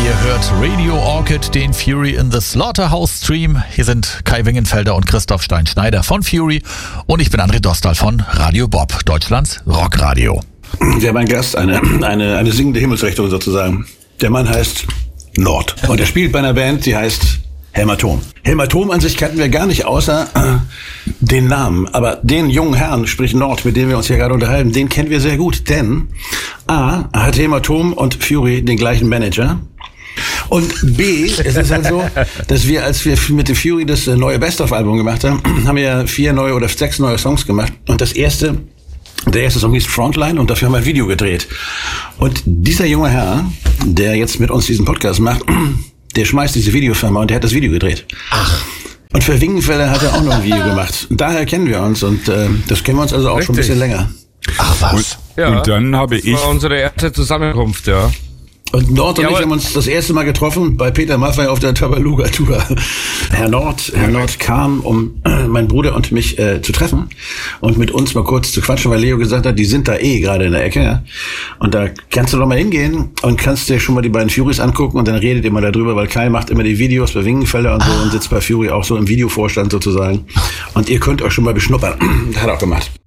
Ihr hört Radio Orchid, den Fury in the Slaughterhouse Stream. Hier sind Kai Wingenfelder und Christoph Stein-Schneider von Fury und ich bin André Dostal von Radio Bob, Deutschlands Rockradio. Wir haben einen Gast, eine singende Himmelsrichtung sozusagen. Der Mann heißt Nord und er spielt bei einer Band, die heißt Hämatom. Hämatom an sich kannten wir gar nicht, außer den Namen. Aber den jungen Herrn, sprich Nord, mit dem wir uns hier gerade unterhalten, den kennen wir sehr gut. Denn A, hat Hämatom und Fury den gleichen Manager. Und B, es ist halt so, dass wir, als wir mit dem Fury das neue Best-of-Album gemacht haben, haben wir ja 6 neue Songs gemacht. Und der erste Song hieß Frontline und dafür haben wir ein Video gedreht. Und dieser junge Herr, der jetzt mit uns diesen Podcast macht, der schmeißt diese Videofirma und der hat das Video gedreht. Ach. Und für Wingenfelder hat er auch noch ein Video gemacht. Und daher kennen wir uns und das kennen wir uns also auch schon ein bisschen länger. Ach was. Und dann habe ich... Das war unsere erste Zusammenkunft, ja. Und Nord und ich haben uns das erste Mal getroffen bei Peter Maffay auf der Tabaluga-Tour. Herr Nord kam, um meinen Bruder und mich zu treffen und mit uns mal kurz zu quatschen, weil Leo gesagt hat, die sind da gerade in der Ecke. Ja? Und da kannst du doch mal hingehen und kannst dir schon mal die beiden Furies angucken und dann redet ihr mal darüber, weil Kai macht immer die Videos bei Wingenfelder und so und sitzt bei Fury auch so im Videovorstand sozusagen. Und ihr könnt euch schon mal beschnuppern. Das hat er auch gemacht.